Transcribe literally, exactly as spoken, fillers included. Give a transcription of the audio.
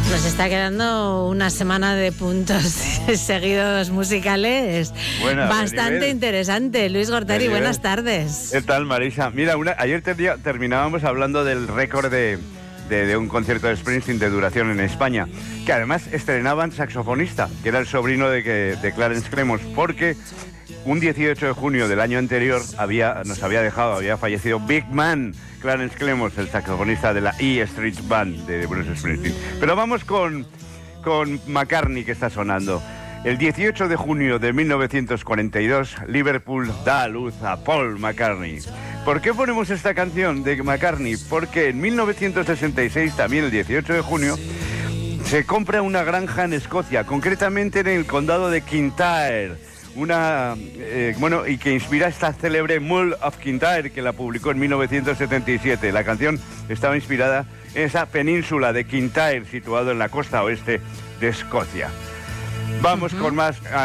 Nos está quedando una semana de puntos seguidos musicales Buena, bastante interesante. Luis Gortari, buenas tardes. ¿Qué tal, Marisa? Mira, una, ayer ter terminábamos hablando del récord de, de, de un concierto de Springsteen de duración en España, que además estrenaban saxofonista, que era el sobrino de, que, de Clarence Clemons, porque un dieciocho de junio del año anterior había, nos había dejado, había fallecido Big Man, Clarence Clemons, el saxofonista de la E Street Band de Bruce Springsteen. Pero vamos con, con McCartney, que está sonando. El dieciocho de junio de mil novecientos cuarenta y dos, Liverpool da a luz a Paul McCartney. ¿Por qué ponemos esta canción de McCartney? Porque en mil novecientos sesenta y seis, también el dieciocho de junio, se compra una granja en Escocia, concretamente en el condado de Kintyre. Una, eh, bueno, y que inspira esta célebre Mull of Kintyre, que la publicó en mil novecientos setenta y siete. La canción estaba inspirada en esa península de Kintyre, situado en la costa oeste de Escocia. Vamos uh-huh. con más...